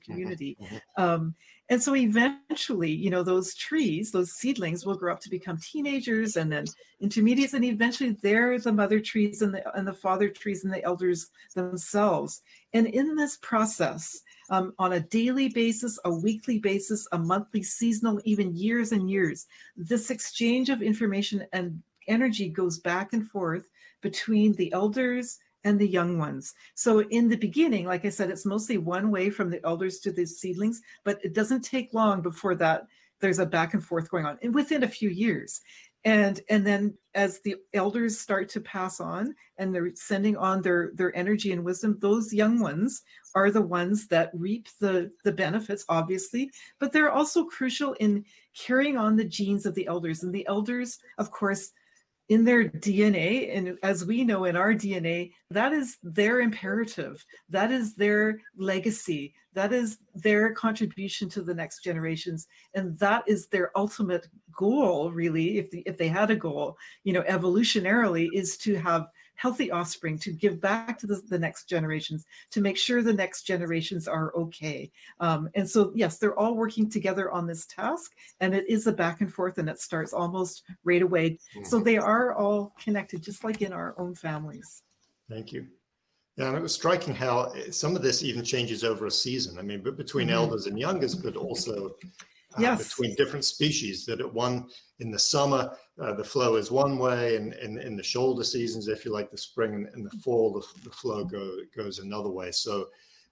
community. And so eventually, you know, those trees, those seedlings will grow up to become teenagers and then intermediates, and eventually they're the mother trees and the father trees and the elders themselves. And in this process, on a daily basis, a weekly basis, a monthly, seasonal, even years and years, this exchange of information and energy goes back and forth between the elders and the young ones. So in the beginning, like I said, it's mostly one way from the elders to the seedlings, but it doesn't take long before that there's a back and forth going on, and within a few years. And then as the elders start to pass on and they're sending on their energy and wisdom, those young ones are the ones that reap the benefits, obviously, but they're also crucial in carrying on the genes of the elders. And the elders, of course, in their DNA, and as we know in our DNA, that is their imperative. That is their legacy. That is their contribution to the next generations. And that is their ultimate goal, really, if they had a goal, you know, evolutionarily, is to have healthy offspring, to give back to the next generations, to make sure the next generations are okay. And so, yes, they're all working together on this task, and it is a back and forth, and it starts almost right away. So they are all connected, just like in our own families. Thank you. Yeah, and it was striking how some of this even changes over a season. I mean, but between elders and youngers, but also between different species, that at one in the summer, the flow is one way, and in the shoulder seasons, if you like, the spring and the fall, the flow goes another way. So,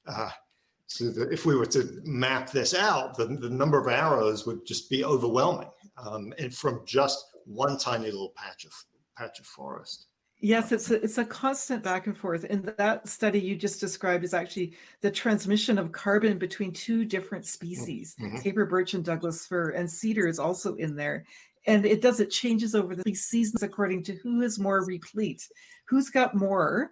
if we were to map this out, the number of arrows would just be overwhelming, and from just one tiny little patch of forest. Yes, it's a constant back and forth. And that study you just described is actually the transmission of carbon between two different species, taper birch and Douglas fir, and cedar is also in there. And it changes over the seasons according to who is more replete. Who's got more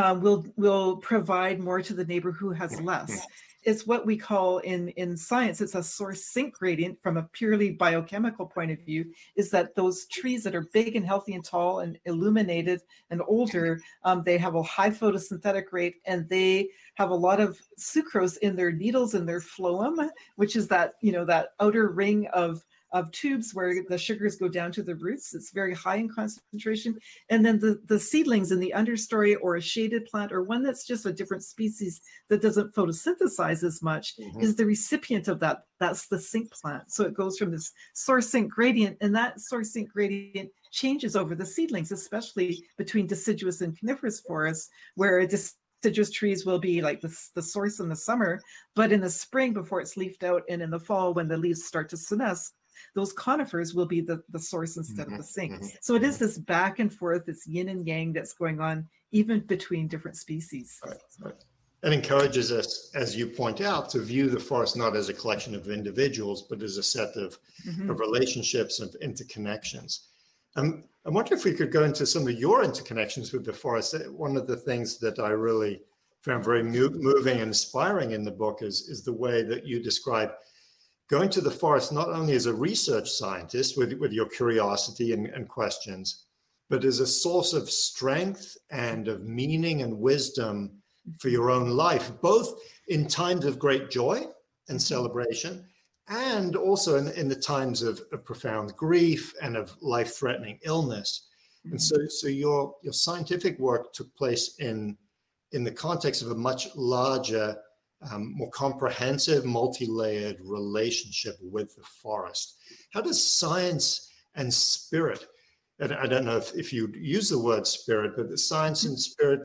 will provide more to the neighbor who has less. It's what we call in science, it's a source sink gradient from a purely biochemical point of view, is that those trees that are big and healthy and tall and illuminated and older, they have a high photosynthetic rate, and they have a lot of sucrose in their needles and their phloem, which is that, you know, that outer ring of tubes where the sugars go down to the roots. It's very high in concentration. And then the seedlings in the understory, or a shaded plant, or one that's just a different species that doesn't photosynthesize as much, is the recipient of that. That's the sink plant. So it goes from this source sink gradient, and that source sink gradient changes over the seedlings, especially between deciduous and coniferous forests, where deciduous trees will be like the source in the summer, but in the spring, before it's leafed out, and in the fall when the leaves start to senesce, those conifers will be the source instead of the sink. So it is this back and forth, this yin and yang that's going on even between different species. Right. It encourages us, as you point out, to view the forest not as a collection of individuals, but as a set of relationships, of interconnections. I wonder if we could go into some of your interconnections with the forest. One of the things that I really found very moving and inspiring in the book is the way that you describe going to the forest not only as a research scientist with your curiosity and questions, but as a source of strength and of meaning and wisdom for your own life, both in times of great joy and celebration, and also in the times of profound grief and of life-threatening illness. And so your scientific work took place in the context of a much larger, more comprehensive, multi-layered relationship with the forest. How does science and spirit, and I don't know if you use the word spirit, but the science and spirit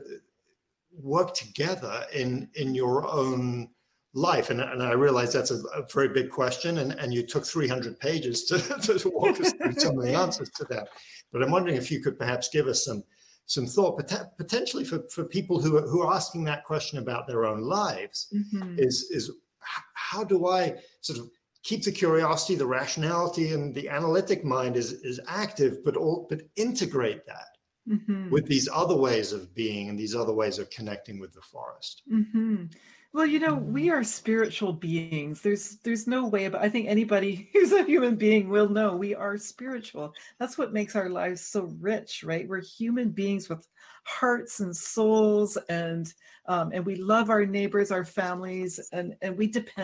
work together in your own life? And I realize that's a very big question, and you took 300 pages to walk us through some of the answers to that. But I'm wondering if you could perhaps give us some thought, potentially for people who are asking that question about their own lives, is how do I sort of keep the curiosity, the rationality, and the analytic mind is active, but integrate that with these other ways of being and these other ways of connecting with the forest. Well, you know, we are spiritual beings. There's no way, but I think anybody who's a human being will know we are spiritual. That's what makes our lives so rich, right? We're human beings with hearts and souls, and we love our neighbors, our families, and we depend